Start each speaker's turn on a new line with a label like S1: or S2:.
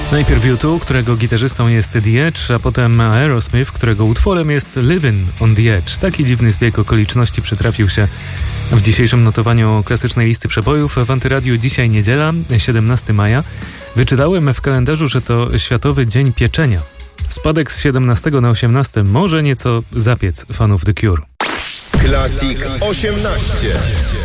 S1: Najpierw U2, którego gitarzystą jest The Edge, a potem Aerosmith, którego utworem jest Living on the Edge. Taki dziwny zbieg okoliczności przytrafił się w dzisiejszym notowaniu klasycznej listy przebojów. W Antyradiu dzisiaj niedziela, 17 maja. Wyczytałem w kalendarzu, że to Światowy Dzień Pieczenia. Spadek z 17 na 18 może nieco zapiec fanów The Cure.
S2: Classic 18.